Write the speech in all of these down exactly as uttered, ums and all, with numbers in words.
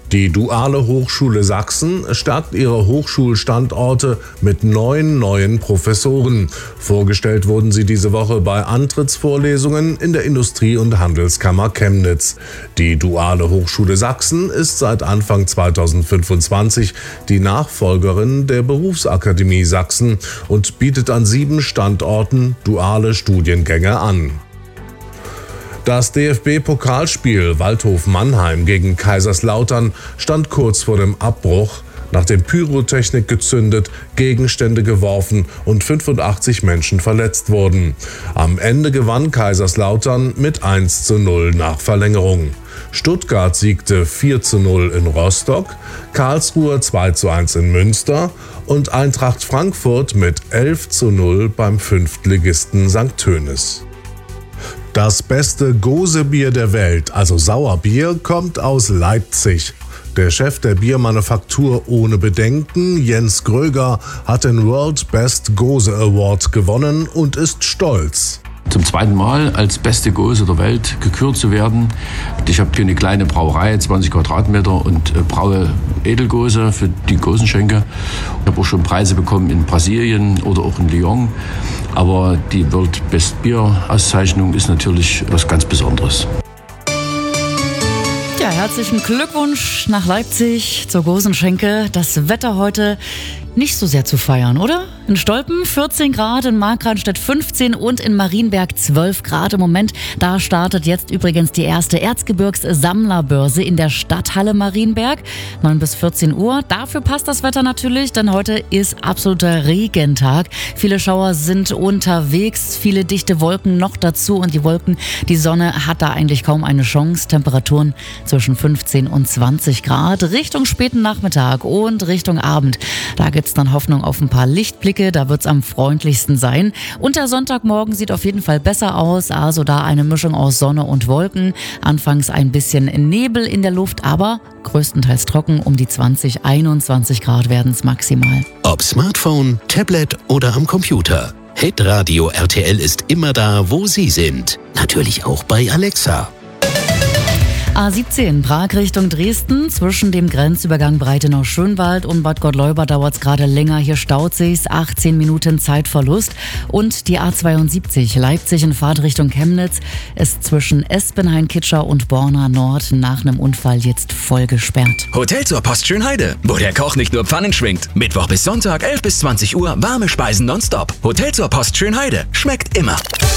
Die Duale Hochschule Sachsen stärkt ihre Hochschulstandorte mit neun neuen Professoren. Vorgestellt wurden sie diese Woche bei Antrittsvorlesungen in der Industrie- und Handelskammer Chemnitz. Die Duale Hochschule Sachsen ist seit Anfang zweitausendfünfundzwanzig die Nachfolgerin der Berufsakademie Sachsen und bietet an sieben Standorten duale Studiengänge an. Das D F B-Pokalspiel Waldhof Mannheim gegen Kaiserslautern stand kurz vor dem Abbruch, nachdem Pyrotechnik gezündet, Gegenstände geworfen und fünfundachtzig Menschen verletzt wurden. Am Ende gewann Kaiserslautern mit eins zu null nach Verlängerung. Stuttgart siegte vier zu null in Rostock, Karlsruhe zwei zu eins in Münster und Eintracht Frankfurt mit elf zu null beim Fünftligisten Sankt Tönis. Das beste Gose-Bier der Welt, also Sauerbier, kommt aus Leipzig. Der Chef der Biermanufaktur Ohne Bedenken, Jens Gröger, hat den World Best Gose Award gewonnen und ist stolz. Zum zweiten Mal als beste Gose der Welt gekürt zu werden. Ich habe hier eine kleine Brauerei, zwanzig Quadratmeter, und braue Edelgose für die Gosenschenke. Ich habe auch schon Preise bekommen in Brasilien oder auch in Lyon. Aber die World Best Bier Auszeichnung ist natürlich was ganz Besonderes. Ja, herzlichen Glückwunsch nach Leipzig zur Gosenschenke. Das Wetter heute nicht so sehr zu feiern, oder? In Stolpen vierzehn Grad, in Markranstädt fünfzehn und in Marienberg zwölf Grad im Moment. Da startet jetzt übrigens die erste Erzgebirgs-Sammlerbörse in der Stadthalle Marienberg. neun bis vierzehn Uhr. Dafür passt das Wetter natürlich, denn heute ist absoluter Regentag. Viele Schauer sind unterwegs, viele dichte Wolken noch dazu und die Wolken, die Sonne hat da eigentlich kaum eine Chance. Temperaturen zwischen fünfzehn und zwanzig Grad. Richtung späten Nachmittag und Richtung Abend. Da gibt's dann Hoffnung auf ein paar Lichtblicke. Da wird's am freundlichsten sein. Und der Sonntagmorgen sieht auf jeden Fall besser aus. Also da eine Mischung aus Sonne und Wolken. Anfangs ein bisschen Nebel in der Luft, aber größtenteils trocken. Um die zwanzig, einundzwanzig Grad werden's maximal. Ob Smartphone, Tablet oder am Computer. Hitradio R T L ist immer da, wo Sie sind. Natürlich auch bei Alexa. A siebzehn, Prag Richtung Dresden. Zwischen dem Grenzübergang Breitenau-Schönwald und Bad Gottleuba dauert es gerade länger. Hier staut sich's, achtzehn Minuten Zeitverlust. Und die A zweiundsiebzig, Leipzig in Fahrtrichtung Chemnitz, ist zwischen Espenhain-Kitscher und Borna Nord nach einem Unfall jetzt voll gesperrt. Hotel zur Post Schönheide, wo der Koch nicht nur Pfannen schwingt. Mittwoch bis Sonntag, elf bis zwanzig Uhr, warme Speisen nonstop. Hotel zur Post Schönheide, schmeckt immer.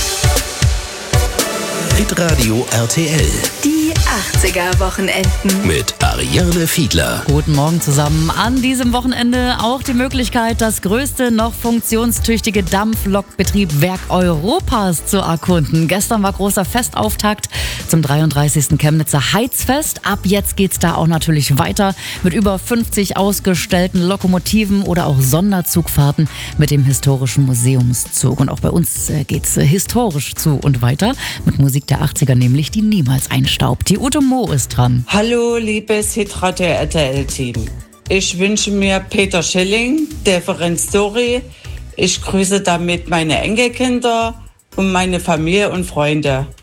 Hitradio R T L. Die achtziger-Wochenenden. Mit Ariane Fiedler. Guten Morgen zusammen. An diesem Wochenende auch die Möglichkeit, das größte noch funktionstüchtige Dampflokbetriebwerk Europas zu erkunden. Gestern war großer Festauftakt zum dreiunddreißigsten Chemnitzer Heizfest. Ab jetzt geht's da auch natürlich weiter mit über fünfzig ausgestellten Lokomotiven oder auch Sonderzugfahrten mit dem historischen Museumszug. Und auch bei uns geht's historisch zu und weiter mit Musik der achtziger, nämlich die niemals einstaubt. Die Ute Mo ist dran. Hallo, liebes Hitradio R T L-Team. Ich wünsche mir Peter Schilling, Different Story. Ich grüße damit meine Enkelkinder und meine Familie und Freunde.